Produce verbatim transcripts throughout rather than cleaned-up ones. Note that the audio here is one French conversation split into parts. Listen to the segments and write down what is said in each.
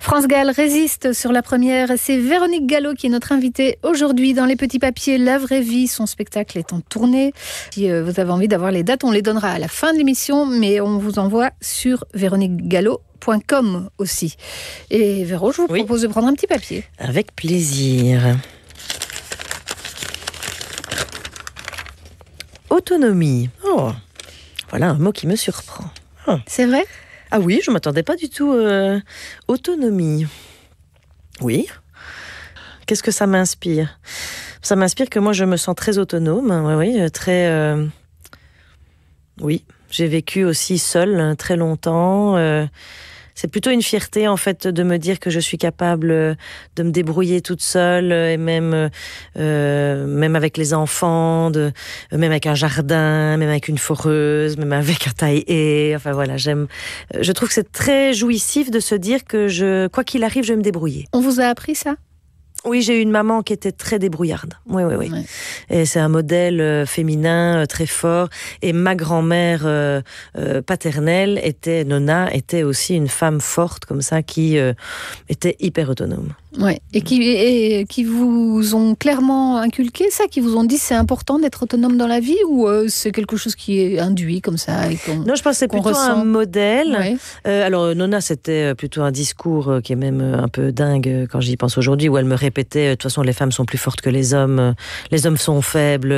France Gall résiste sur la première. C'est Véronique Gallo qui est notre invitée aujourd'hui dans Les Petits Papiers, La Vraie Vie. Son spectacle est en tournée. Si vous avez envie d'avoir les dates, on les donnera à la fin de l'émission, mais on vous envoie sur véronique gallo point com aussi. Et Véro, je vous oui. propose de prendre un petit papier. Avec plaisir. Autonomie. Oh, voilà un mot qui me surprend. Oh. C'est vrai ? Ah oui, je ne m'attendais pas du tout. Euh, autonomie. Oui. Qu'est-ce que ça m'inspire ? Ça m'inspire que moi, je me sens très autonome. Oui, oui, très... Euh... Oui, j'ai vécu aussi seule très longtemps. Euh... C'est plutôt une fierté, en fait, de me dire que je suis capable de me débrouiller toute seule, et même, euh, même avec les enfants, de, même avec un jardin, même avec une foreuse, même avec un taille-haie. Enfin voilà, j'aime. Je trouve que c'est très jouissif de se dire que je, quoi qu'il arrive, je vais me débrouiller. On vous a appris ça ? Oui, j'ai eu une maman qui était très débrouillarde. Oui, oui, oui. Ouais. Et c'est un modèle euh, féminin euh, très fort. Et ma grand-mère euh, euh, paternelle était, Nona, était aussi une femme forte comme ça qui euh, était hyper autonome. Ouais. Et qui, et, et qui vous ont clairement inculqué ça, qui vous ont dit c'est important d'être autonome dans la vie, ou euh, c'est quelque chose qui est induit comme ça et qu'on, Non, je pense que c'est plutôt ressent. un modèle. Ouais. Euh, alors Nona, c'était plutôt un discours qui est même un peu dingue quand j'y pense aujourd'hui, où elle me répétait de toute façon les femmes sont plus fortes que les hommes, les hommes sont faibles.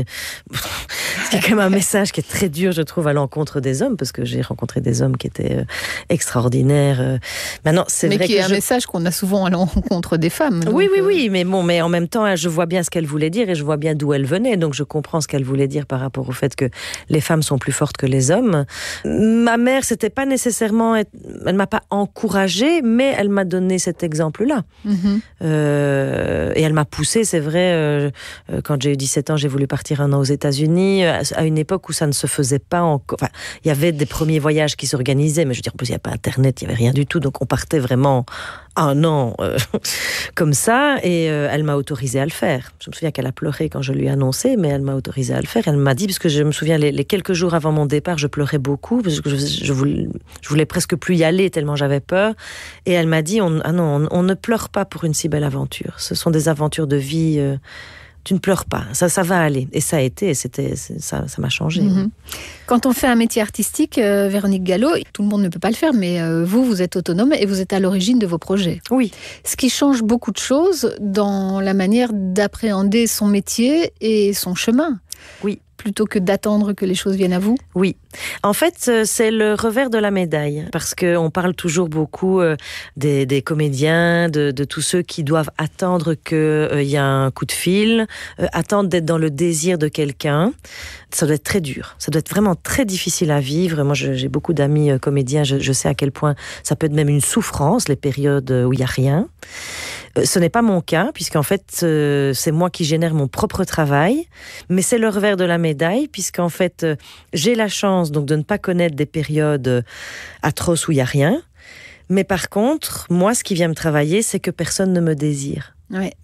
C'est quand même un message qui est très dur, je trouve, à l'encontre des hommes, parce que j'ai rencontré des hommes qui étaient extraordinaires. Maintenant, c'est mais vrai qui est que un je... message qu'on a souvent à l'encontre contre des femmes. Donc oui, oui, oui, mais bon, mais en même temps, je vois bien ce qu'elle voulait dire et je vois bien d'où elle venait, donc je comprends ce qu'elle voulait dire par rapport au fait que les femmes sont plus fortes que les hommes. Ma mère, c'était pas nécessairement, elle m'a pas encouragée, mais elle m'a donné cet exemple-là. Mm-hmm. Euh, et elle m'a poussée, c'est vrai, euh, quand j'ai eu dix-sept ans, j'ai voulu partir un an aux États-Unis, à une époque où ça ne se faisait pas encore. Enfin, il y avait des premiers voyages qui s'organisaient, mais je veux dire, en plus, il n'y avait pas Internet, il n'y avait rien du tout, donc on partait vraiment un an euh, comme ça, et euh, elle m'a autorisée à le faire. Je me souviens qu'elle a pleuré quand je lui ai annoncé, mais elle m'a autorisée à le faire. Elle m'a dit, parce que je me souviens, les, les quelques jours avant mon départ, je pleurais beaucoup, parce que je, je, voulais, je voulais presque plus y aller, tellement j'avais peur. Et elle m'a dit, on, ah non, on, on ne pleure pas pour une si belle aventure. Ce sont des aventures de vie... Euh, tu ne pleures pas, ça, ça va aller. Et ça a été, et c'était, ça, ça m'a changé. Mm-hmm. Quand on fait un métier artistique, euh, Véronique Gallo, tout le monde ne peut pas le faire, mais euh, vous, vous êtes autonome et vous êtes à l'origine de vos projets. Oui. Ce qui change beaucoup de choses dans la manière d'appréhender son métier et son chemin. Oui. Plutôt que d'attendre que les choses viennent à vous ? Oui. En fait, c'est le revers de la médaille. Parce qu'on parle toujours beaucoup des, des comédiens, de, de tous ceux qui doivent attendre qu'il euh, y a un coup de fil, euh, attendre d'être dans le désir de quelqu'un. Ça doit être très dur. Ça doit être vraiment très difficile à vivre. Moi, je, j'ai beaucoup d'amis euh, comédiens. Je, je sais à quel point ça peut être même une souffrance, les périodes où il n'y a rien. Euh, ce n'est pas mon cas, puisqu'en fait, euh, c'est moi qui génère mon propre travail. Mais c'est le revers de la médaille, puisqu'en fait, euh, j'ai la chance donc de ne pas connaître des périodes euh, atroces où il n'y a rien. Mais par contre, moi, ce qui vient me travailler, c'est que personne ne me désire. Ouais.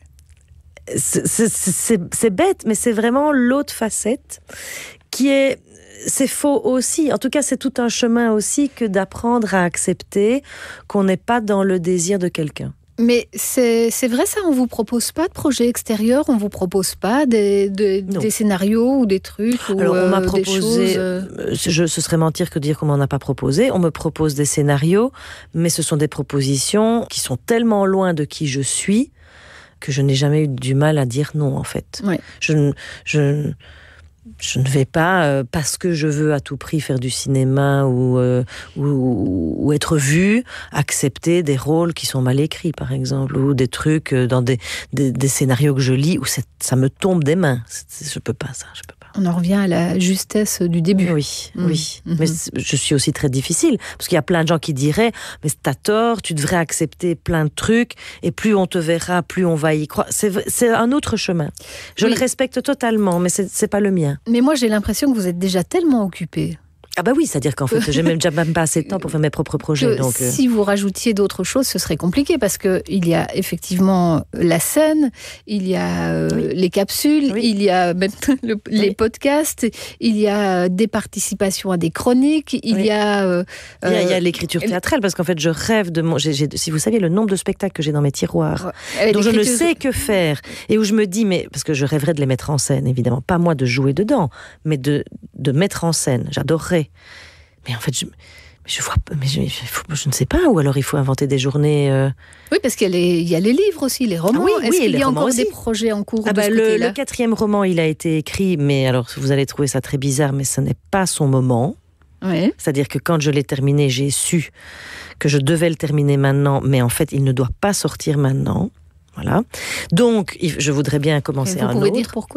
C'est, c'est, c'est, c'est bête, mais c'est vraiment l'autre facette qui est... C'est faux aussi. En tout cas, c'est tout un chemin aussi que d'apprendre à accepter qu'on n'est pas dans le désir de quelqu'un. Mais c'est, c'est vrai ça, on ne vous propose pas de projets extérieurs, on ne vous propose pas des, des, des scénarios ou des trucs ou Alors, on m'a euh, proposé, des choses... Euh... Je, ce serait mentir que de dire qu'on m'en a pas proposé. On me propose des scénarios, mais ce sont des propositions qui sont tellement loin de qui je suis que je n'ai jamais eu du mal à dire non, en fait. Ouais. Je... je Je ne vais pas, euh, parce que je veux à tout prix faire du cinéma ou, euh, ou, ou être vue, accepter des rôles qui sont mal écrits, par exemple, ou des trucs dans des, des, des scénarios que je lis où c'est, ça me tombe des mains. C'est, je peux pas ça, je peux pas. On en revient à la justesse du début. Oui, mmh. oui. Mmh. Mais je suis aussi très difficile, parce qu'il y a plein de gens qui diraient « Mais t'as tort, tu devrais accepter plein de trucs, et plus on te verra, plus on va y croire. » C'est, c'est un autre chemin. Je oui. le respecte totalement, mais c'est, c'est pas le mien. Mais moi, j'ai l'impression que vous êtes déjà tellement occupée. Ah bah oui, c'est-à-dire qu'en fait, j'ai même déjà même pas assez de temps pour faire mes propres projets. Que donc, euh... Si vous rajoutiez d'autres choses, ce serait compliqué parce qu'il y a effectivement la scène, il y a euh, oui. les capsules, oui. il y a même le, oui. les podcasts, il y a des participations à des chroniques, il oui. y a... Euh, il y a, il y a l'écriture théâtrale parce qu'en fait, je rêve de... Mon, j'ai, j'ai, si vous saviez le nombre de spectacles que j'ai dans mes tiroirs, ouais. dont je ne sais que faire, et où je me dis, mais parce que je rêverais de les mettre en scène, évidemment, pas moi de jouer dedans, mais de, de mettre en scène, j'adorerais. Mais en fait, je, je vois, mais je, je ne sais pas. Ou alors il faut inventer des journées. Euh... Oui, parce qu'il y a, les, il y a les livres aussi, les romans. Ah oui, Est-ce oui, qu'il y a encore aussi. des projets en cours ah de bah, ce le, côté-là ? Le quatrième roman, il a été écrit, mais alors vous allez trouver ça très bizarre, mais ce n'est pas son moment. Oui. C'est-à-dire que quand je l'ai terminé, j'ai su que je devais le terminer maintenant, mais en fait, il ne doit pas sortir maintenant. Voilà. Donc, je voudrais bien commencer un autre. Vous pouvez dire pourquoi ?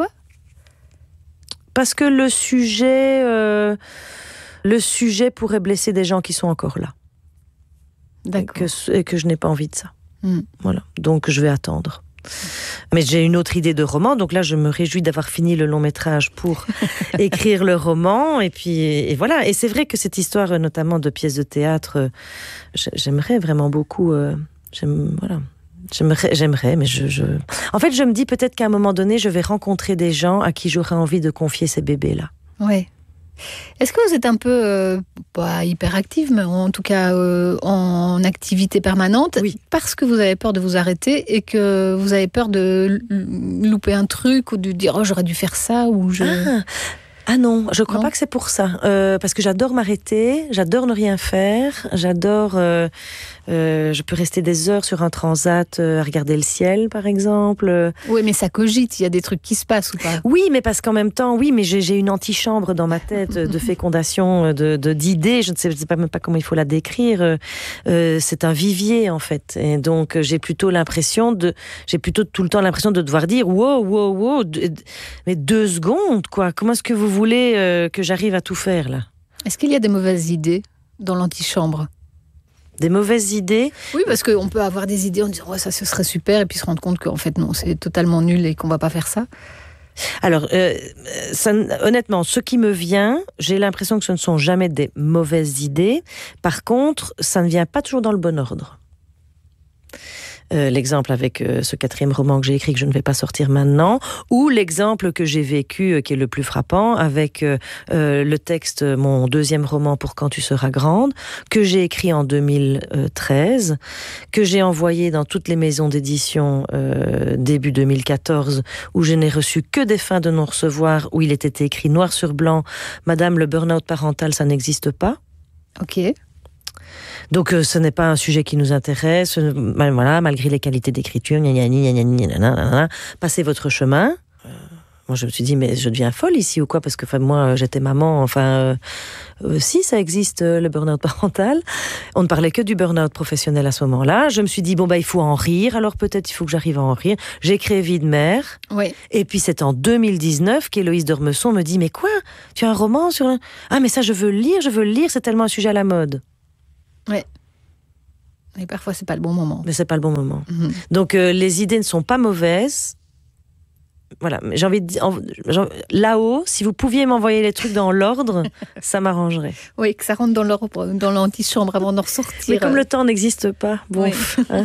Parce que le sujet... Euh, Le sujet pourrait blesser des gens qui sont encore là. D'accord. Et que, et que je n'ai pas envie de ça. Mm. Voilà. Donc, je vais attendre. Mais j'ai une autre idée de roman. Donc là, je me réjouis d'avoir fini le long métrage pour écrire le roman. Et puis, et voilà. Et c'est vrai que cette histoire, notamment de pièces de théâtre, j'aimerais vraiment beaucoup... Euh, j'aime, voilà. J'aimerais, j'aimerais, mais je, je... En fait, je me dis peut-être qu'à un moment donné, je vais rencontrer des gens à qui j'aurais envie de confier ces bébés-là. Oui. Est-ce que vous êtes un peu, euh, pas hyperactive, mais en tout cas euh, en activité permanente, oui. parce que vous avez peur de vous arrêter et que vous avez peur de louper un truc ou de dire oh, j'aurais dû faire ça ou je... Ah. Ah non, je crois non. pas que c'est pour ça. Euh, parce que j'adore m'arrêter, j'adore ne rien faire, j'adore... Euh, euh, je peux rester des heures sur un transat euh, à regarder le ciel, par exemple. Oui, mais ça cogite, il y a des trucs qui se passent ou pas ? Oui, mais parce qu'en même temps, oui, mais j'ai, j'ai une antichambre dans ma tête de fécondation, de, de, d'idées, je ne sais, je sais pas, même pas comment il faut la décrire. Euh, c'est un vivier, en fait. Et donc, j'ai plutôt l'impression de... J'ai plutôt tout le temps l'impression de devoir dire « Wow, wow, wow, mais deux secondes, quoi. Comment est-ce que vous voulez euh, que j'arrive à tout faire, là ?» Est-ce qu'il y a des mauvaises idées dans l'antichambre ? Des mauvaises idées ? Oui, parce qu'on peut avoir des idées en disant oh, « ça, ce serait super » et puis se rendre compte qu'en fait, non, c'est totalement nul et qu'on ne va pas faire ça. Alors, euh, ça, honnêtement, ce qui me vient, j'ai l'impression que ce ne sont jamais des mauvaises idées. Par contre, ça ne vient pas toujours dans le bon ordre. Euh, l'exemple avec euh, ce quatrième roman que j'ai écrit que je ne vais pas sortir maintenant, ou l'exemple que j'ai vécu euh, qui est le plus frappant avec euh, euh, le texte, mon deuxième roman Pour quand tu seras grande, que j'ai écrit en deux mille treize, que j'ai envoyé dans toutes les maisons d'édition euh, début deux mille quatorze, où je n'ai reçu que des fins de non-recevoir, où il était écrit noir sur blanc « Madame, le burn-out parental, ça n'existe pas ». Ok. Donc euh, ce n'est pas un sujet qui nous intéresse, euh, voilà, malgré les qualités d'écriture, gna gna gna gna gna gna gna, passez votre chemin. Euh, moi je me suis dit mais je deviens folle ici ou quoi, parce que enfin, moi j'étais maman, enfin euh, euh, si ça existe euh, le burn-out parental. On ne parlait que du burn-out professionnel à ce moment-là. Je me suis dit bon bah il faut en rire, alors peut-être il faut que j'arrive à en rire. J'ai créé Vie de mère. Oui. Et puis c'est en deux mille dix-neuf qu'Héloïse d'Ormesson me dit mais quoi, tu as un roman sur un... Ah mais ça je veux le lire, je veux le lire, c'est tellement un sujet à la mode. Ouais. Et parfois, c'est pas le bon moment. Mais c'est pas le bon moment. Mmh. Donc, euh, les idées ne sont pas mauvaises. Voilà. Mais j'ai envie de dire, en, là-haut, si vous pouviez m'envoyer les trucs dans l'ordre, ça m'arrangerait. Oui, que ça rentre dans l'ordre, dans l'antichambre avant d'en ressortir. Mais comme le temps n'existe pas, bon. Oui. Hein.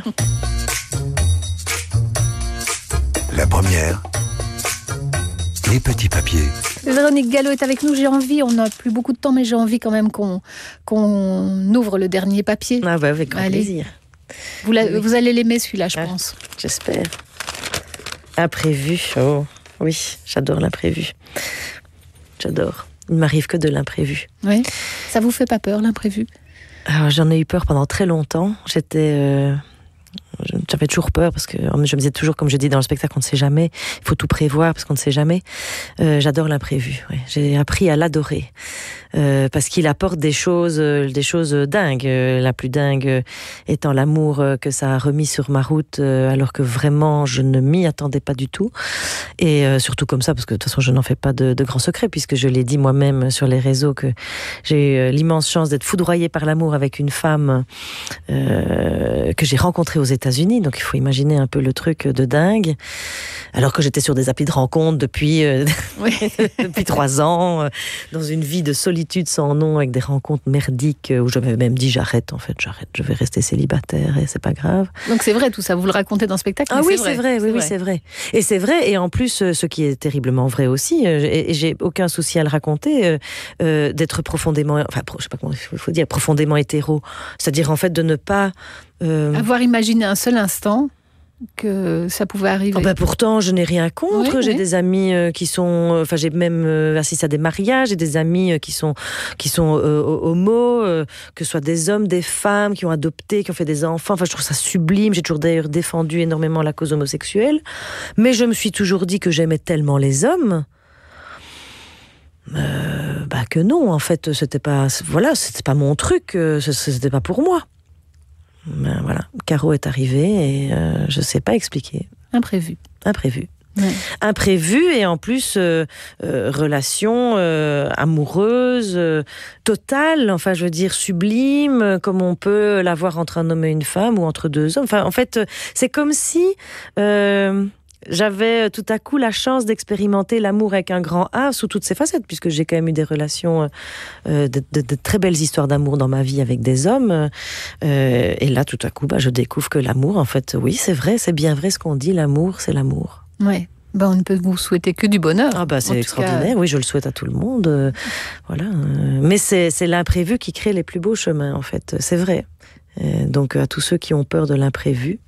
La première. Les petits papiers. Véronique Gallo est avec nous. J'ai envie, on n'a plus beaucoup de temps, mais j'ai envie quand même qu'on, qu'on ouvre le dernier papier. Ah bah avec grand Allez. plaisir. Vous, la, oui. vous allez l'aimer celui-là, je ah, pense. J'espère. Imprévu. Oh oui, j'adore l'imprévu. J'adore. Il ne m'arrive que de l'imprévu. Oui. Ça vous fait pas peur, l'imprévu ? Alors, j'en ai eu peur pendant très longtemps. J'étais... Euh... J'avais toujours peur parce que je me disais toujours, comme je dis dans le spectacle, on ne sait jamais. Il faut tout prévoir parce qu'on ne sait jamais. Euh, j'adore l'imprévu. Ouais. J'ai appris à l'adorer euh, parce qu'il apporte des choses, euh, des choses dingues. Euh, la plus dingue étant l'amour euh, que ça a remis sur ma route, euh, alors que vraiment je ne m'y attendais pas du tout. Et euh, surtout comme ça, parce que de toute façon je n'en fais pas de, de grands secrets, puisque je l'ai dit moi-même sur les réseaux que j'ai eu euh, l'immense chance d'être foudroyée par l'amour avec une femme euh, que j'ai rencontrée aux États-Unis. États-Unis, donc il faut imaginer un peu le truc de dingue. Alors que j'étais sur des applis de rencontre depuis, euh, oui. depuis trois ans, euh, dans une vie de solitude sans nom, avec des rencontres merdiques, où j'avais même dit j'arrête, en fait, j'arrête, je vais rester célibataire et c'est pas grave. Donc c'est vrai tout ça, vous le racontez dans le spectacle. Ah oui, c'est vrai, c'est vrai, oui, c'est oui, vrai. c'est vrai. Et c'est vrai, et en plus, euh, ce qui est terriblement vrai aussi, euh, et, et j'ai aucun souci à le raconter, euh, euh, d'être profondément, enfin, je sais pas comment il faut dire, profondément hétéro. C'est-à-dire, en fait, de ne pas... Euh... Avoir imaginé un seul instant que ça pouvait arriver. Oh ben pourtant, je n'ai rien contre. Oui, j'ai oui. des amis euh, qui sont... Enfin, j'ai même euh, assisté à des mariages. J'ai des amis euh, qui sont, qui sont euh, homo, euh, que ce soit des hommes, des femmes, qui ont adopté, qui ont fait des enfants. Enfin, je trouve ça sublime. J'ai toujours d'ailleurs défendu énormément la cause homosexuelle. Mais je me suis toujours dit que j'aimais tellement les hommes... Euh, bah que non, en fait, c'était pas... Voilà, c'était pas mon truc. Euh, c'était pas pour moi. Ben voilà, Caro est arrivé et euh, je sais pas expliquer. Imprévu. Imprévu. Ouais. Imprévu et en plus euh, euh, relation euh, amoureuse euh, totale, enfin je veux dire sublime, euh, comme on peut l'avoir entre un homme et une femme ou entre deux hommes. Enfin en fait, c'est comme si euh, j'avais tout à coup la chance d'expérimenter l'amour avec un grand A sous toutes ses facettes, puisque j'ai quand même eu des relations, euh, de, de, de très belles histoires d'amour dans ma vie avec des hommes. Euh, et là, tout à coup, bah, je découvre que l'amour, en fait, oui, c'est vrai, c'est bien vrai ce qu'on dit, l'amour, c'est l'amour. Ouais. Ben, on ne peut vous souhaiter que du bonheur. Ah bah, c'est extraordinaire, cas... oui, je le souhaite à tout le monde. Euh, voilà. Mais c'est, c'est l'imprévu qui crée les plus beaux chemins, en fait, c'est vrai. Euh, donc, à tous ceux qui ont peur de l'imprévu,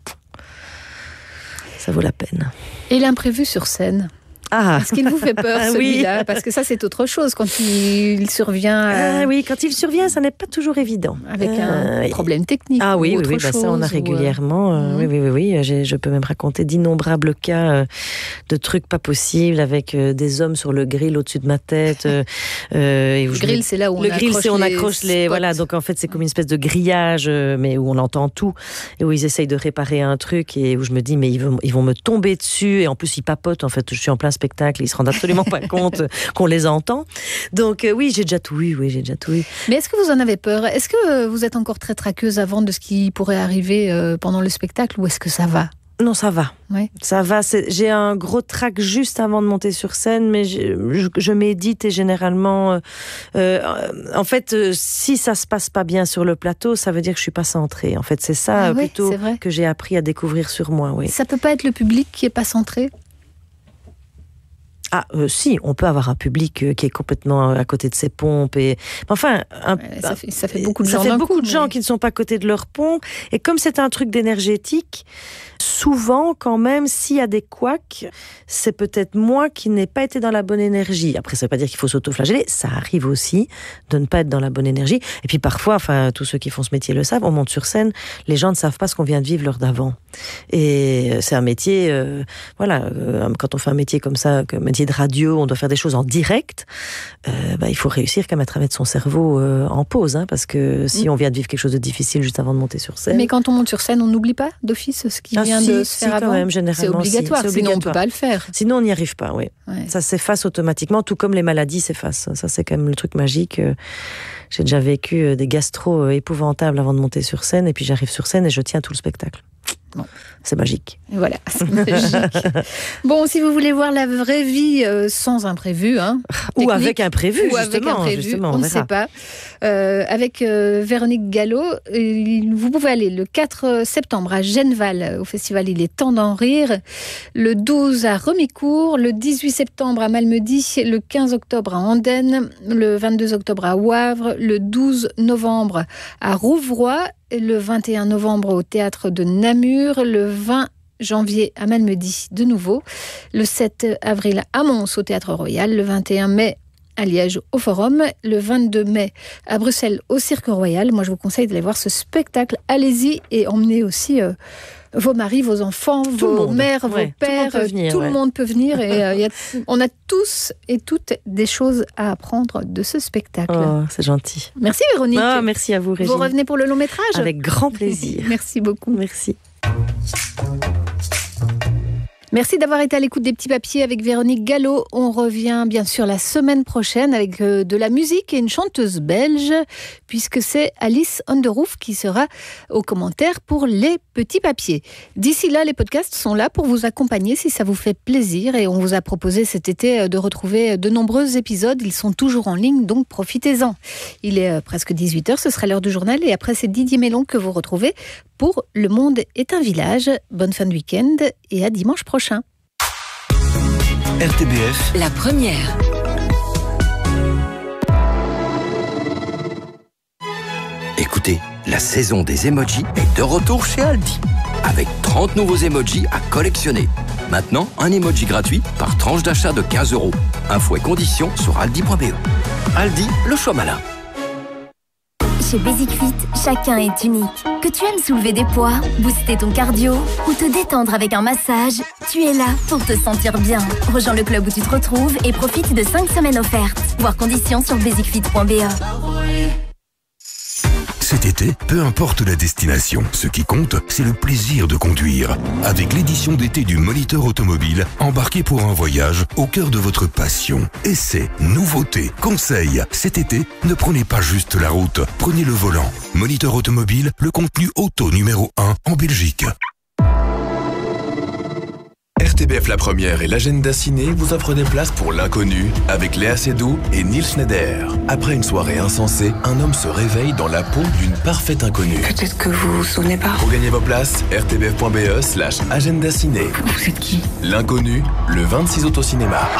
ça vaut la peine. Et l'imprévu sur scène, ah. Est-ce qu'il vous fait peur celui-là? Oui. Parce que ça, c'est autre chose quand il survient. À... Ah oui, quand il survient, ça n'est pas toujours évident. Avec un euh, problème technique. Ah oui, ou oui, autre oui chose, bah ça on a régulièrement. Euh, mmh. Oui, oui, oui, oui. J'ai, je peux même raconter d'innombrables cas euh, de trucs pas possibles avec euh, des hommes sur le grill au-dessus de ma tête. Euh, et où le grill, me... c'est là où on le accroche grill, c'est les on accroche les. Spots. Voilà, donc en fait, c'est comme une espèce de grillage, euh, mais où on entend tout et où ils essayent de réparer un truc et où je me dis, mais ils vont, ils vont me tomber dessus et en plus ils papotent. En fait, je suis en plein spectacle, ils se rendent absolument pas compte qu'on les entend. Donc euh, oui, j'ai déjà tout eu, oui, j'ai déjà tout eu. Mais est-ce que vous en avez peur? Est-ce que vous êtes encore très traqueuse avant de ce qui pourrait arriver euh, pendant le spectacle ou est-ce que ça va? Non, ça va. Oui. Ça va. C'est... J'ai un gros trac juste avant de monter sur scène, mais je, je, je médite et généralement, euh, euh, en fait, euh, si ça se passe pas bien sur le plateau, ça veut dire que je suis pas centrée. En fait, c'est ça ah, plutôt oui, c'est que j'ai appris à découvrir sur moi. Oui. Ça peut pas être le public qui est pas centré? Ah, euh, si, on peut avoir un public euh, qui est complètement à côté de ses pompes. Et... Enfin, un... ouais, ça, fait, ça fait beaucoup de ça gens, fait beaucoup coup, de mais... gens qui ne sont pas à côté de leur pompe. Et comme c'est un truc d'énergétique, souvent, quand même, s'il y a des couacs, c'est peut-être moi qui n'ai pas été dans la bonne énergie. Après, ça ne veut pas dire qu'il faut s'auto-flageller. Ça arrive aussi de ne pas être dans la bonne énergie. Et puis parfois, enfin, tous ceux qui font ce métier le savent, on monte sur scène, les gens ne savent pas ce qu'on vient de vivre l'heure d'avant. Et c'est un métier, euh, voilà, euh, quand on fait un métier comme ça, un métier de radio, on doit faire des choses en direct, euh, bah, il faut réussir quand même à mettre son cerveau euh, en pause, hein, parce que si on vient de vivre quelque chose de difficile juste avant de monter sur scène... Mais quand on monte sur scène, on n'oublie pas d'office ce qui ah, vient si, de se si, faire quand avant. Même, généralement, c'est obligatoire, si, c'est sinon obligatoire. on ne peut pas le faire. Sinon on n'y arrive pas, oui. Ouais. Ça s'efface automatiquement, tout comme les maladies s'effacent. Ça, c'est quand même le truc magique. J'ai déjà vécu des gastro épouvantables avant de monter sur scène, et puis j'arrive sur scène et je tiens tout le spectacle. Bon. C'est magique. Voilà, c'est magique. Bon, si vous voulez voir la vraie vie euh, sans imprévu, hein, ou avec imprévu, ou justement, avec imprévu, justement, on, on ne sait pas. Euh, avec euh, Véronique Gallo, euh, vous pouvez aller le quatre septembre à Genneval au festival Il est temps d'en rire, le douze à Remicourt, le dix-huit septembre à Malmedy, le quinze octobre à Andenne, le vingt-deux octobre à Wavre, le douze novembre à Rouvroy, le vingt et un novembre au théâtre de Namur, le vingt janvier à Malmedy de nouveau, le sept avril à Mons au Théâtre Royal, le vingt et un mai à Liège au Forum, le vingt-deux mai à Bruxelles au Cirque Royal. Moi, je vous conseille d'aller voir ce spectacle. Allez-y et emmenez aussi euh, vos maris, vos enfants, tout vos mères, ouais, vos pères. Tout le monde peut venir. Tout ouais. le monde peut venir et euh, y a, on a tous et toutes des choses à apprendre de ce spectacle. Oh, c'est gentil. Merci Véronique. Oh, merci à vous, Régine. Vous revenez pour le long métrage ? Avec grand plaisir. Merci beaucoup. Merci. Merci d'avoir été à l'écoute des petits papiers avec Véronique Gallo. On revient bien sûr la semaine prochaine avec de la musique et une chanteuse belge, puisque c'est Alice Underroof qui sera aux commentaires pour les petits papiers. D'ici là, les podcasts sont là pour vous accompagner si ça vous fait plaisir, et on vous a proposé cet été de retrouver de nombreux épisodes. Ils sont toujours en ligne, donc profitez-en. Il est presque dix-huit heures, ce sera l'heure du journal, et après c'est Didier Mélon que vous retrouvez pour Le Monde est un village. Bonne fin de week-end et à dimanche prochain. R T B F, la première. Écoutez, la saison des emojis est de retour chez Aldi. Avec trente nouveaux emojis à collectionner. Maintenant, un emoji gratuit par tranche d'achat de quinze euros. Infos et conditions sur aldi point b e. Aldi, le choix malin. Chez Basic Fit, chacun est unique. Que tu aimes soulever des poids, booster ton cardio ou te détendre avec un massage, tu es là pour te sentir bien. Rejoins le club où tu te retrouves et profite de cinq semaines offertes. Voir conditions sur basic fit point b e. Cet été, peu importe la destination, ce qui compte, c'est le plaisir de conduire. Avec l'édition d'été du Moniteur Automobile, embarquez pour un voyage au cœur de votre passion. Essais, nouveautés, conseils. Cet été, ne prenez pas juste la route, prenez le volant. Moniteur Automobile, le contenu auto numéro un en Belgique. R T B F La Première et l'agenda ciné vous offrent des places pour l'inconnu avec Léa Seydoux et Neil Schneider. Après une soirée insensée, un homme se réveille dans la peau d'une parfaite inconnue. Peut-être que vous vous souvenez pas. Pour gagner vos places, r t b f point b e slash agenda ciné. Vous êtes qui? L'inconnu, le vingt-six août au cinéma.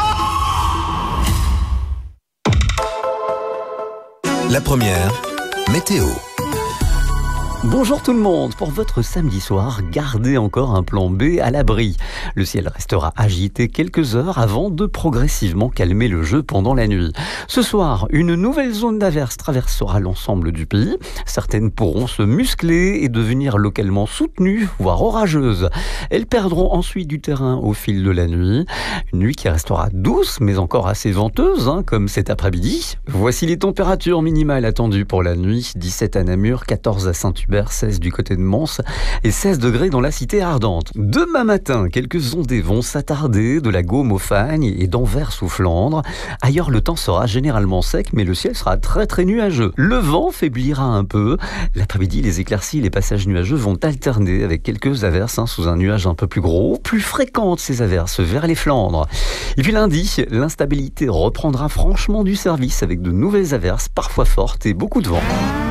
La Première, météo. Bonjour tout le monde, pour votre samedi soir, gardez encore un plan B à l'abri. Le ciel restera agité quelques heures avant de progressivement calmer le jeu pendant la nuit. Ce soir, une nouvelle zone d'averse traversera l'ensemble du pays. Certaines pourront se muscler et devenir localement soutenues, voire orageuses. Elles perdront ensuite du terrain au fil de la nuit. Une nuit qui restera douce, mais encore assez venteuse, hein, comme cet après-midi. Voici les températures minimales attendues pour la nuit. dix-sept à Namur, quatorze à Saint-Hubert, seize du côté de Mons et seize degrés dans la cité ardente. Demain matin, quelques ondées vont s'attarder de la Gaume au Fagne et d'Anvers ou Flandre. Ailleurs, le temps sera généralement sec, mais le ciel sera très très nuageux. Le vent faiblira un peu. L'après-midi, les éclaircies et les passages nuageux vont alterner avec quelques averses hein, sous un nuage un peu plus gros. Plus fréquentes ces averses vers les Flandres. Et puis lundi, l'instabilité reprendra franchement du service avec de nouvelles averses, parfois fortes et beaucoup de vent.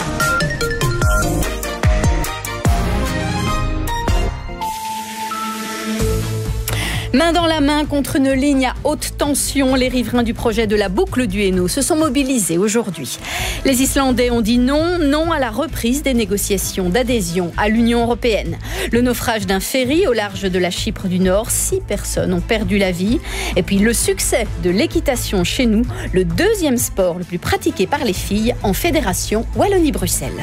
Main dans la main contre une ligne à haute tension, les riverains du projet de la boucle du Hainaut se sont mobilisés aujourd'hui. Les Islandais ont dit non, non à la reprise des négociations d'adhésion à l'Union européenne. Le naufrage d'un ferry au large de la Chypre du Nord, six personnes ont perdu la vie. Et puis le succès de l'équitation chez nous, le deuxième sport le plus pratiqué par les filles en fédération Wallonie-Bruxelles.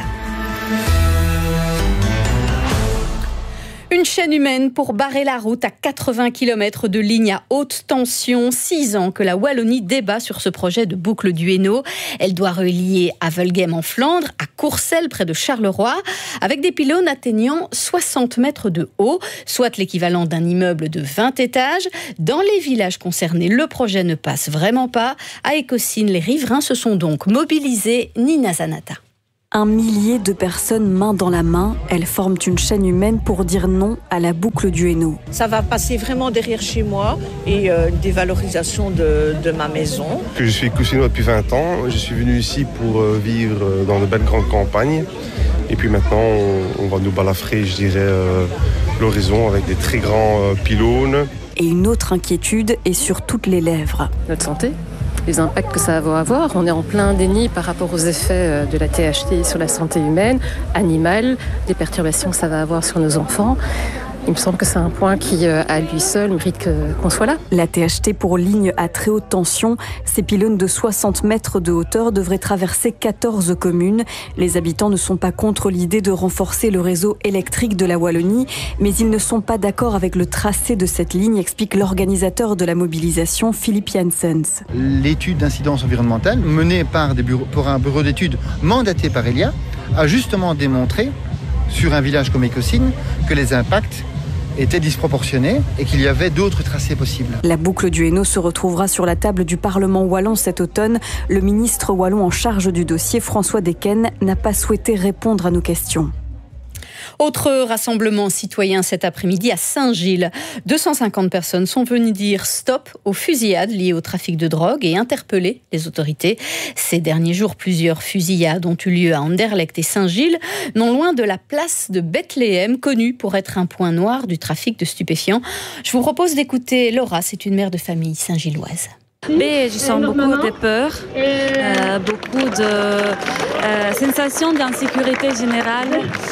Une chaîne humaine pour barrer la route à quatre-vingts kilomètres de ligne à haute tension. Six ans que la Wallonie débat sur ce projet de boucle du Hainaut. Elle doit relier Avelgem en Flandre à Courcelles près de Charleroi avec des pylônes atteignant soixante mètres de haut, soit l'équivalent d'un immeuble de vingt étages. Dans les villages concernés, le projet ne passe vraiment pas. À Écosine, les riverains se sont donc mobilisés. Nina Zanata. Un millier de personnes main dans la main, elles forment une chaîne humaine pour dire non à la boucle du Hainaut. Ça va passer vraiment derrière chez moi et euh, une dévalorisation de, de ma maison. Je suis Coussinois depuis vingt ans, je suis venu ici pour euh, vivre dans de belles grandes campagnes. Et puis maintenant, on, on va nous balafrer, je dirais, euh, l'horizon avec des très grands euh, pylônes. Et une autre inquiétude est sur toutes les lèvres. Notre santé, les impacts que ça va avoir. On est en plein déni par rapport aux effets de la T H T sur la santé humaine, animale, des perturbations que ça va avoir sur nos enfants. Il me semble que c'est un point qui, à lui seul, mérite qu'on soit là. La T H T pour ligne à très haute tension, ces pylônes de soixante mètres de hauteur devraient traverser quatorze communes. Les habitants ne sont pas contre l'idée de renforcer le réseau électrique de la Wallonie, mais ils ne sont pas d'accord avec le tracé de cette ligne, explique l'organisateur de la mobilisation, Philippe Janssens. L'étude d'incidence environnementale menée par, des bureaux, par un bureau d'études mandaté par Elia a justement démontré, sur un village comme Écosine, que les impacts était disproportionné et qu'il y avait d'autres tracés possibles. La boucle du Hainaut se retrouvera sur la table du Parlement wallon cet automne. Le ministre wallon en charge du dossier, François Decken, n'a pas souhaité répondre à nos questions. Autre rassemblement citoyen cet après-midi à Saint-Gilles. deux cent cinquante personnes sont venues dire stop aux fusillades liées au trafic de drogue et interpeller les autorités. Ces derniers jours, plusieurs fusillades ont eu lieu à Anderlecht et Saint-Gilles, non loin de la place de Bethléem, connue pour être un point noir du trafic de stupéfiants. Je vous propose d'écouter Laura, c'est une mère de famille saint-gilloise. Mais je sens beaucoup de peur, euh, beaucoup de euh, sensations d'insécurité générale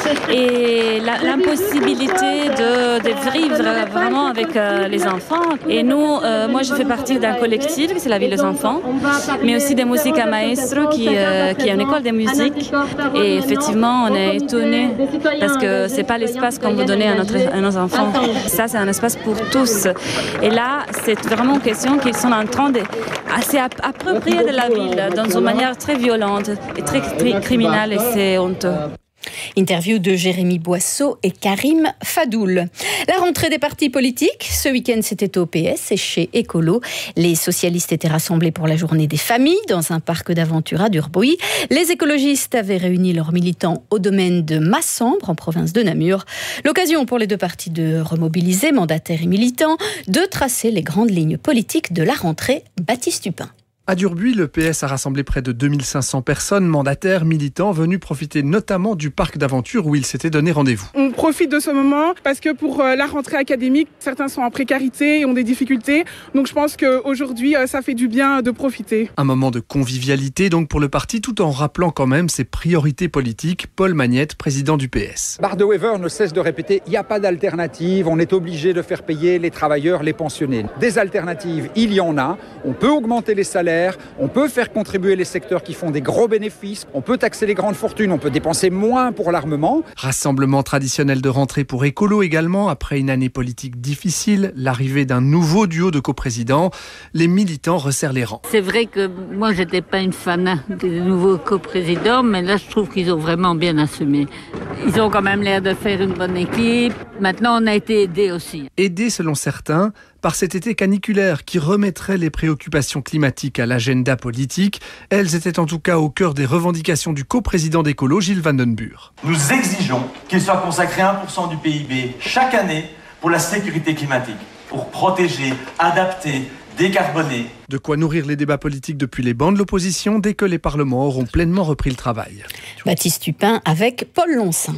et la, l'impossibilité de, de vivre vraiment avec euh, les enfants. Et nous, euh, moi je fais partie d'un collectif, c'est la Ville des Enfants, mais aussi de Musica Maestro qui, euh, qui est une école de musique. Et effectivement, on est étonnés parce que c'est pas l'espace qu'on veut donner à, notre, à nos enfants. Ça, c'est un espace pour tous. Et là, c'est vraiment une question qu'ils sont en train de assez approprié de la ville, dans une manière très violente et très, très criminelle, et c'est honteux. Interview de Jérémy Boisseau et Karim Fadoul. La rentrée des partis politiques, ce week-end c'était au P S et chez Écolo. Les socialistes étaient rassemblés pour la journée des familles dans un parc d'aventure à Durbuy. Les écologistes avaient réuni leurs militants au domaine de Massembre en province de Namur. L'occasion pour les deux partis de remobiliser mandataires et militants, de tracer les grandes lignes politiques de la rentrée. Baptiste Tupin. À Durbuy, le P S a rassemblé près de deux mille cinq cents personnes, mandataires, militants, venus profiter notamment du parc d'aventure où ils s'étaient donné rendez-vous. On profite de ce moment parce que pour la rentrée académique, certains sont en précarité et ont des difficultés. Donc je pense qu'aujourd'hui, ça fait du bien de profiter. Un moment de convivialité donc pour le parti, tout en rappelant quand même ses priorités politiques. Paul Magnette, président du P S. Bart de Wever ne cesse de répéter, il n'y a pas d'alternative, on est obligé de faire payer les travailleurs, les pensionnés. Des alternatives, il y en a. On peut augmenter les salaires. On peut faire contribuer les secteurs qui font des gros bénéfices, on peut taxer les grandes fortunes, on peut dépenser moins pour l'armement. Rassemblement traditionnel de rentrée pour Écolo également, après une année politique difficile, l'arrivée d'un nouveau duo de coprésidents, les militants resserrent les rangs. C'est vrai que moi j'étais pas une fan des nouveaux coprésidents, mais là je trouve qu'ils ont vraiment bien assumé. Ils ont quand même l'air de faire une bonne équipe. Maintenant on a été aidés aussi. Aidés selon certains par cet été caniculaire qui remettrait les préoccupations climatiques à l'agenda politique. Elles étaient en tout cas au cœur des revendications du coprésident d'Écolo, Gilles Vandenbuur. Nous exigeons qu'il soit consacré un pour cent du P I B chaque année pour la sécurité climatique, pour protéger, adapter, décarboner. De quoi nourrir les débats politiques depuis les bancs de l'opposition dès que les parlements auront pleinement repris le travail. Baptiste Tupin avec Paul Lonsin.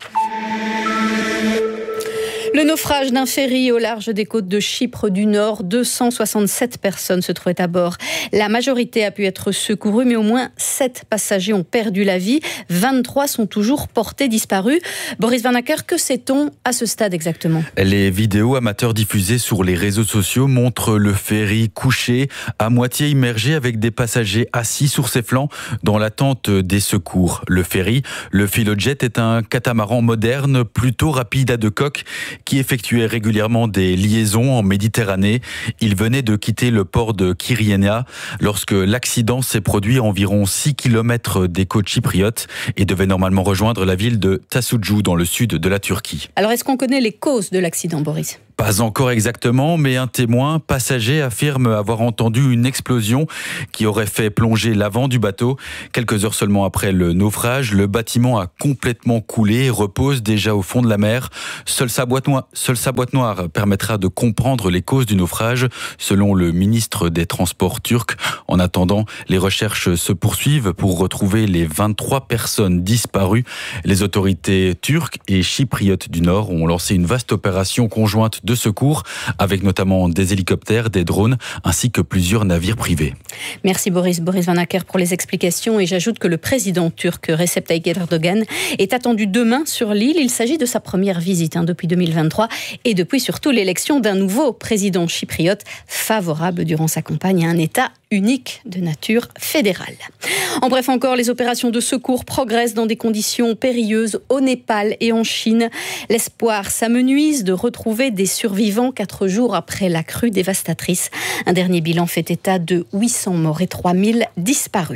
Le naufrage d'un ferry au large des côtes de Chypre du Nord, deux cent soixante-sept personnes se trouvaient à bord. La majorité a pu être secourue, mais au moins sept passagers ont perdu la vie. vingt-trois sont toujours portés disparus. Boris Van Acker, que sait-on à ce stade exactement ? Les vidéos amateurs diffusées sur les réseaux sociaux montrent le ferry couché, à moitié immergé avec des passagers assis sur ses flancs dans l'attente des secours. Le ferry, le Philojet, est un catamaran moderne, plutôt rapide à deux coques, qui effectuait régulièrement des liaisons en Méditerranée. Il venait de quitter le port de Kyrienia lorsque l'accident s'est produit à environ six kilomètres des côtes chypriotes et devait normalement rejoindre la ville de Tasucu dans le sud de la Turquie. Alors est-ce qu'on connaît les causes de l'accident, Boris ? Pas encore exactement, mais un témoin passager affirme avoir entendu une explosion qui aurait fait plonger l'avant du bateau. Quelques heures seulement après le naufrage, le bâtiment a complètement coulé et repose déjà au fond de la mer. Seule sa boîte noire, seule sa boîte noire permettra de comprendre les causes du naufrage, selon le ministre des Transports turc. En attendant, les recherches se poursuivent pour retrouver les vingt-trois personnes disparues. Les autorités turques et chypriotes du Nord ont lancé une vaste opération conjointe de de secours, avec notamment des hélicoptères, des drones, ainsi que plusieurs navires privés. Merci Boris, Boris Van Acker pour les explications. Et j'ajoute que le président turc Recep Tayyip Erdogan est attendu demain sur l'île. Il s'agit de sa première visite hein, depuis deux mille vingt-trois et depuis surtout l'élection d'un nouveau président chypriote favorable durant sa campagne à un État unique de nature fédérale. En bref encore, les opérations de secours progressent dans des conditions périlleuses au Népal et en Chine. L'espoir s'amenuise de retrouver des survivants quatre jours après la crue dévastatrice. Un dernier bilan fait état de huit cents morts et trois mille disparus.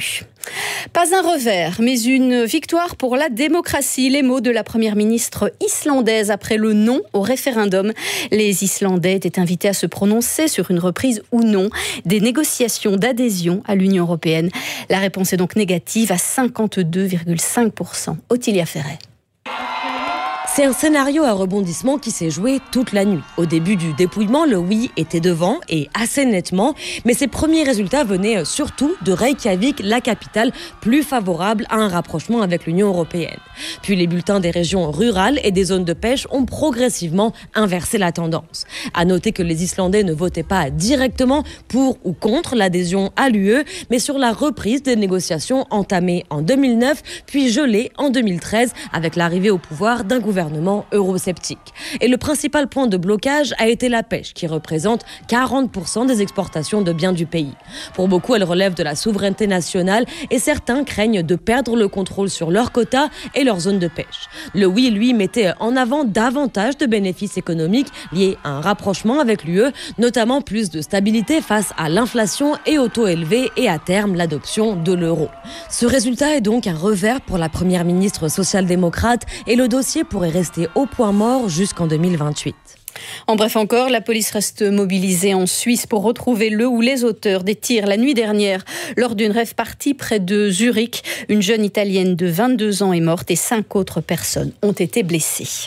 Pas un revers, mais une victoire pour la démocratie. Les mots de la première ministre islandaise après le non au référendum. Les Islandais étaient invités à se prononcer sur une reprise ou non des négociations d'adhésion à l'Union européenne. La réponse est donc négative à cinquante-deux virgule cinq pour cent. Ottilia Ferret. C'est un scénario à rebondissement qui s'est joué toute la nuit. Au début du dépouillement, le oui était devant et assez nettement, mais ses premiers résultats venaient surtout de Reykjavik, la capitale, plus favorable à un rapprochement avec l'Union européenne. Puis les bulletins des régions rurales et des zones de pêche ont progressivement inversé la tendance. À noter que les Islandais ne votaient pas directement pour ou contre l'adhésion à l'U E, mais sur la reprise des négociations entamées en deux mille neuf, puis gelées en deux mille treize avec l'arrivée au pouvoir d'un gouvernement eurosceptique. Et le principal point de blocage a été la pêche, qui représente quarante pour cent des exportations de biens du pays. Pour beaucoup, elle relève de la souveraineté nationale et certains craignent de perdre le contrôle sur leurs quotas et leurs zones de pêche. Le oui, lui, mettait en avant davantage de bénéfices économiques liés à un rapprochement avec l'U E, notamment plus de stabilité face à l'inflation et au taux élevé et à terme l'adoption de l'euro. Ce résultat est donc un revers pour la première ministre social-démocrate et le dossier pourrait rester au point mort jusqu'en deux mille vingt-huit. En bref encore, la police reste mobilisée en Suisse pour retrouver le ou les auteurs des tirs la nuit dernière lors d'une rave party près de Zurich. Une jeune Italienne de vingt-deux ans est morte et cinq autres personnes ont été blessées.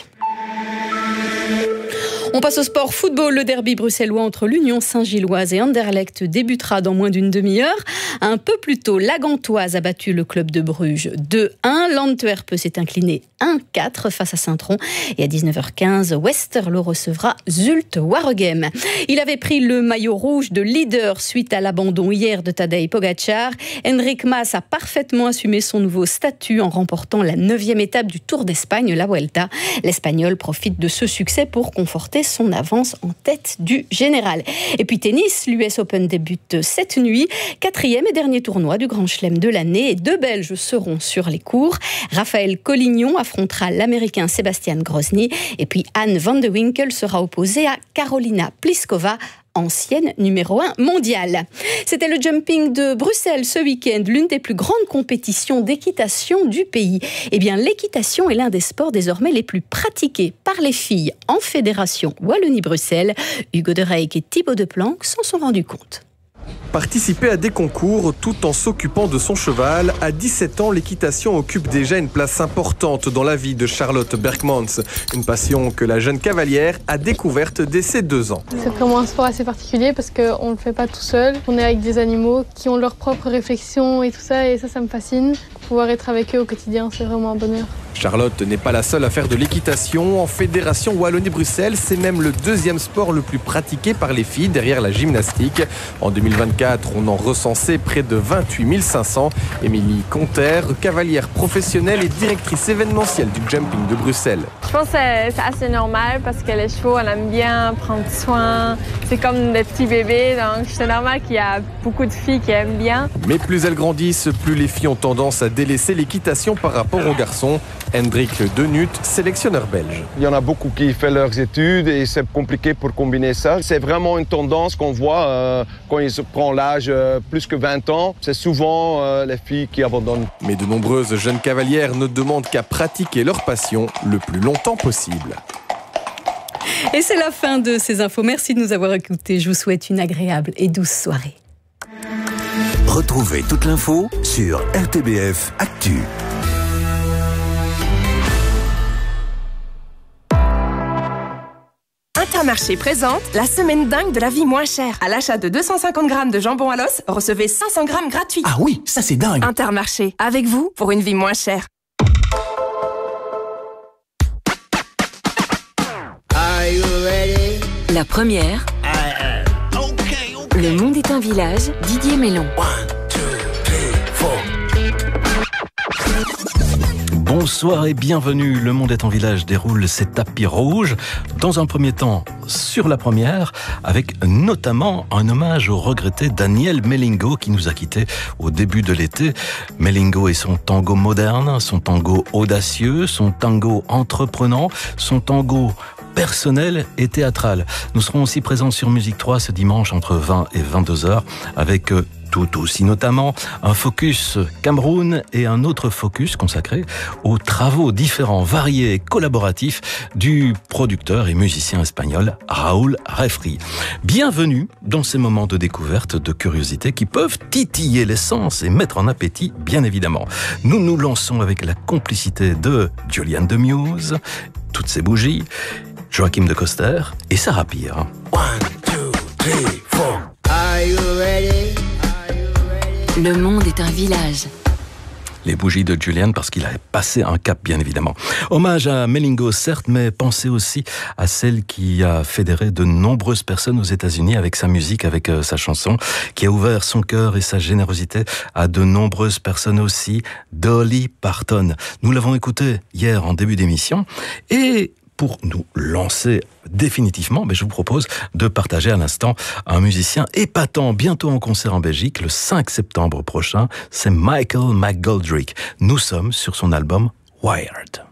On passe au sport football. Le derby bruxellois entre l'Union Saint-Gilloise et Anderlecht débutera dans moins d'une demi-heure. Un peu plus tôt, la Gantoise a battu le club de Bruges deux un. L'Antwerp s'est incliné un quatre face à Saint-Tron. Et à dix-neuf heures quinze, Westerlo recevra Zulte Waregem. Il avait pris le maillot rouge de leader suite à l'abandon hier de Tadej Pogačar. Enric Mas a parfaitement assumé son nouveau statut en remportant la neuvième étape du Tour d'Espagne, la Vuelta. L'Espagnol profite de ce succès pour conforter son avance en tête du général. Et puis tennis, l'U S Open débute cette nuit. Quatrième et dernier tournoi du Grand Chelem de l'année. Et deux Belges seront sur les cours. Raphaël Collignon affrontera l'Américain Sébastien Grozny. Et puis Anne van de Winkel sera opposée à Karolina Pliskova, ancienne numéro un mondiale. C'était le jumping de Bruxelles ce week-end, l'une des plus grandes compétitions d'équitation du pays. Eh bien, l'équitation est l'un des sports désormais les plus pratiqués par les filles en fédération Wallonie-Bruxelles. Hugo de Reyck et Thibaut Deplanck s'en sont rendus compte. Participer à des concours tout en s'occupant de son cheval. À dix-sept ans, l'équitation occupe déjà une place importante dans la vie de Charlotte Berkmans. Une passion que la jeune cavalière a découverte dès ses deux ans. C'est vraiment un sport assez particulier parce qu'on ne le fait pas tout seul. On est avec des animaux qui ont leurs propres réflexions et tout ça, et ça, ça me fascine. Pouvoir être avec eux au quotidien, c'est vraiment un bonheur. Charlotte n'est pas la seule à faire de l'équitation. En fédération Wallonie-Bruxelles, c'est même le deuxième sport le plus pratiqué par les filles derrière la gymnastique. En deux mille vingt-quatre, on en recensait près de vingt-huit mille cinq cents. Émilie Conter, cavalière professionnelle et directrice événementielle du jumping de Bruxelles. Je pense que c'est assez normal parce que les chevaux, on aime bien prendre soin. C'est comme des petits bébés, donc c'est normal qu'il y a beaucoup de filles qui aiment bien. Mais plus elles grandissent, plus les filles ont tendance à délaisser l'équitation par rapport aux garçons. Hendrik Denut, sélectionneur belge. Il y en a beaucoup qui font leurs études et c'est compliqué pour combiner ça. C'est vraiment une tendance qu'on voit euh, quand ils prennent l'âge euh, plus que vingt ans. C'est souvent euh, les filles qui abandonnent. Mais de nombreuses jeunes cavalières ne demandent qu'à pratiquer leur passion le plus longtemps possible. Et c'est la fin de ces infos. Merci de nous avoir écoutés. Je vous souhaite une agréable et douce soirée. Retrouvez toute l'info sur R T B F Actu. Intermarché présente la semaine dingue de la vie moins chère. À l'achat de deux cent cinquante grammes de jambon à l'os, recevez cinq cents grammes gratuits. Ah oui, ça c'est dingue. Intermarché, avec vous pour une vie moins chère. La première. Le monde est un village, Didier Mélon. Bonsoir et bienvenue. Le monde est en village déroule ses tapis rouges. Dans un premier temps, sur la première, avec notamment un hommage au regretté Daniel Melingo qui nous a quittés au début de l'été. Melingo et son tango moderne, son tango audacieux, son tango entreprenant, son tango personnel et théâtral. Nous serons aussi présents sur Musique trois ce dimanche entre vingt et vingt-deux heures avec tout aussi notamment un focus Cameroun et un autre focus consacré aux travaux différents, variés et collaboratifs du producteur et musicien espagnol Raúl Refri. Bienvenue dans ces moments de découverte, de curiosité qui peuvent titiller les sens et mettre en appétit, bien évidemment. Nous nous lançons avec la complicité de Julian de Muse, toutes ces bougies, Joachim de Coster et Sarah Peer. One, two, three, four. Are you ready? Le monde est un village. Les bougies de Julian parce qu'il a passé un cap, bien évidemment. Hommage à Melingo, certes, mais pensez aussi à celle qui a fédéré de nombreuses personnes aux États-Unis avec sa musique, avec euh, sa chanson, qui a ouvert son cœur et sa générosité à de nombreuses personnes aussi, Dolly Parton. Nous l'avons écouté hier en début d'émission et pour nous lancer définitivement, mais je vous propose de partager à l'instant un musicien épatant, bientôt en concert en Belgique, le cinq septembre prochain, c'est Michael McGoldrick. Nous sommes sur son album Wired.